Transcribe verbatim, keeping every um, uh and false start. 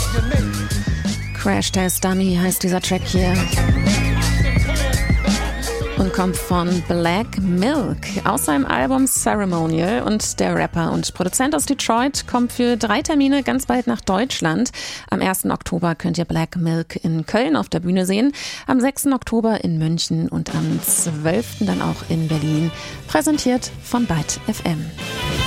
Crash Test Dummy heißt dieser Track hier und kommt von Black Milk aus seinem Album Ceremonial. Und der Rapper und Produzent aus Detroit kommt für drei Termine ganz bald nach Deutschland. Am ersten Oktober könnt ihr Black Milk in Köln auf der Bühne sehen, am sechsten Oktober in München und am zwölften dann auch in Berlin. Präsentiert von Byte F M.